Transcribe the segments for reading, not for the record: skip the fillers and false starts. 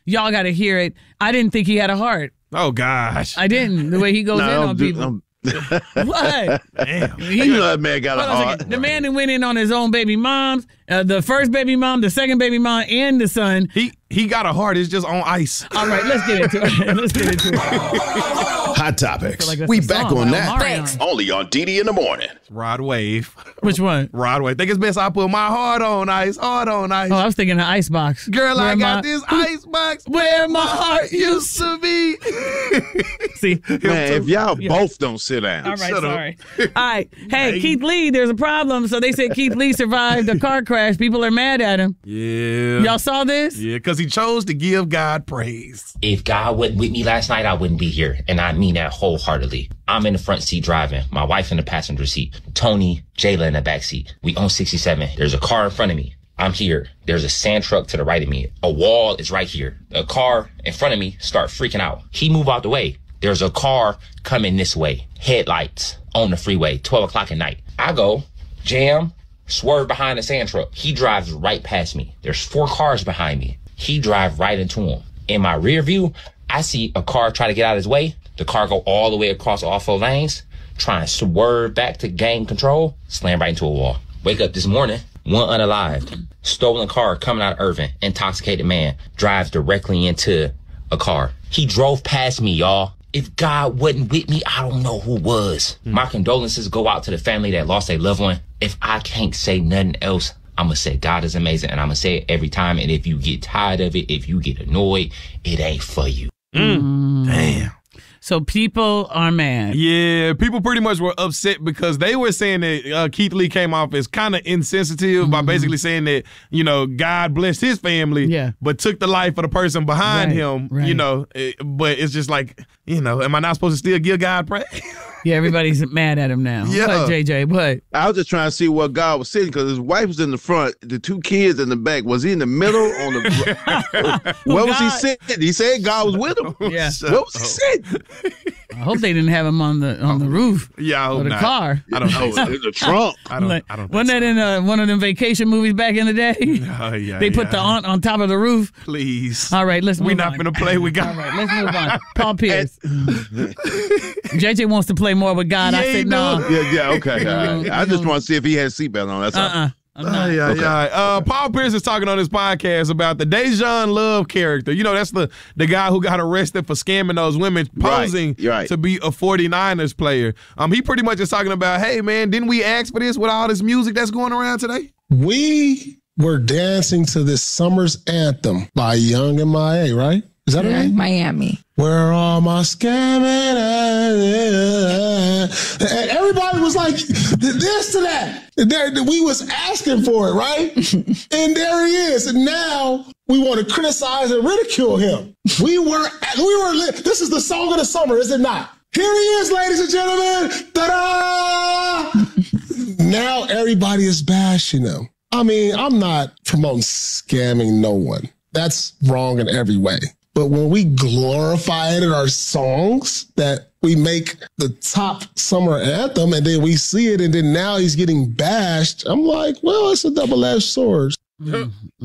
Y'all got to hear it. I didn't think he had a heart. Oh, gosh. I didn't. The way he goes in on people. What? Damn. You know that man got a heart. The man that went in on his own baby moms, the first baby mom, the second baby mom, and the son. He got a heart. It's just on ice. All right, let's get into it. Hot Topics. Like We back on that. Thanks. Only on DD in the morning. Rod Wave. Which one? Rod Wave. Think it's best I put my heart on ice. Heart on ice. Oh, I was thinking the ice box. Girl, I got this ice box where my heart used to be. See, man, if y'all both don't sit down. All right, sorry. All right. Hey, Keith Lee, there's a problem. So they said Keith Lee survived a car crash. People are mad at him. Yeah. Y'all saw this? Yeah, because he chose to give God praise. If God wasn't with me last night, I wouldn't be here. And I mean that wholeheartedly. I'm in the front seat driving. My wife in the passenger seat. Tony, Jayla in the back seat. We own 67. There's a car in front of me. I'm here. There's a sand truck to the right of me. A wall is right here. A car in front of me start freaking out. He moved out the way. There's a car coming this way. Headlights on the freeway. 12 o'clock at night. I go, jam, swerve behind the sand truck. He drives right past me. There's 4 cars behind me. He drive right into him. In my rear view, I see a car try to get out of his way. The car go all the way across all 4 lanes, try and swerve back to gain control, slam right into a wall. Wake up this morning, one unalived. Stolen car coming out of Irving. Intoxicated man drives directly into a car. He drove past me, y'all. If God wasn't with me, I don't know who was. My condolences go out to the family that lost their loved one. If I can't say nothing else, I'm going to say God is amazing, and I'm going to say it every time. And if you get tired of it, if you get annoyed, it ain't for you. Damn. So people are mad. Yeah, people pretty much were upset because they were saying that Keith Lee came off as kind of insensitive by basically saying that, you know, God blessed his family, but took the life of the person behind him, you know. But it's just like, you know, am I not supposed to still give God praise? Yeah, everybody's mad at him now. Yeah. What, JJ? What? I was just trying to see what God was sitting because his wife was in the front, the 2 kids in the back. Was he in the middle? On the where was he sitting? He said God was with him. Yeah. Where was he sitting? I hope they didn't have him on the roof. Yeah, I hope of the not. car. I don't know. In the trunk. I don't think Wasn't that in one of them vacation movies back in the day? They put the aunt on top of the roof. Please. All right, let's move on. We're not going to play with God. All right, let's move on. Paul Pierce. JJ wants to play more with God. I said no. Yeah, okay. All right. I just want to see if he had a seatbelt on. That's all. Paul Pierce is talking on his podcast about the Dejan Love character. You know, that's the guy who got arrested for scamming those women, posing to be a 49ers player. He pretty much is talking about, hey, man, didn't we ask for this with all this music that's going around today? We were dancing to this summer's anthem by Young and MIA, right? Is that right? Miami. Where all my scamming and everybody was like this to that. We was asking for it, right? And there he is. And now we want to criticize and ridicule him. We were. This is the song of the summer, is it not? Here he is, ladies and gentlemen. Ta-da! Now everybody is bashing him. I mean, I'm not promoting scamming no one. That's wrong in every way. But when we glorify it in our songs, that we make the top summer anthem, and then we see it, and then now he's getting bashed, I'm like, well, it's a double-edged sword. Yeah.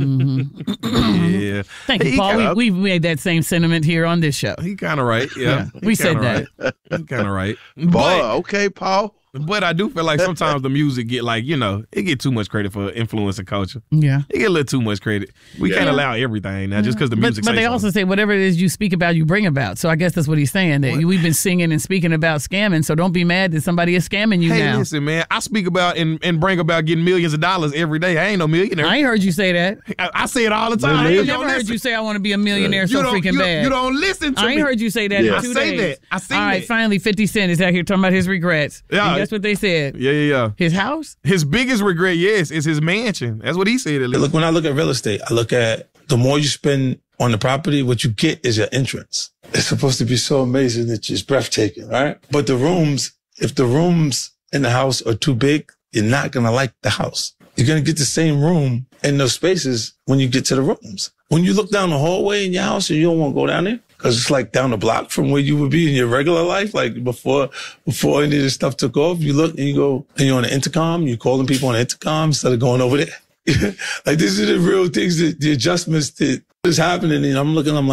Thank you, Paul. We've made that same sentiment here on this show. He kind of right. Yeah. We said that. He kind of right. Okay, Paul. But I do feel like sometimes the music get like, you know, it get too much credit for influencing culture. Yeah. It get a little too much credit. We can't allow everything now just because the music But they also say whatever it is you speak about, you bring about. So I guess that's what he's saying. That we've been singing and speaking about scamming, so don't be mad that somebody is scamming you now. Hey, listen, man. I speak about and bring about getting millions of dollars every day. I ain't no millionaire. I ain't heard you say that. I say it all the time. I ain't never heard you say I want to be a millionaire so freaking bad. You don't listen to me. I ain't heard you say that in 2 days. I say that. All right, finally, 50 Cent is out here talking about his regrets. Yeah. And guess what they said? Yeah. His house? His biggest regret, yes, is his mansion. That's what he said at least. Look, when I look at real estate, I look at the more you spend on the property, what you get is your entrance. It's supposed to be so amazing that it's breathtaking, right? But the rooms, if the rooms in the house are too big, you're not going to like the house. You're going to get the same room in those spaces when you get to the rooms. When you look down the hallway in your house and you don't want to go down there, because it's like down the block from where you would be in your regular life, like before any of this stuff took off, you look and you go, and you're on the intercom, you're calling people on the intercom instead of going over there. Like, these are the real things, the adjustments that is happening. And I'm looking, I'm like,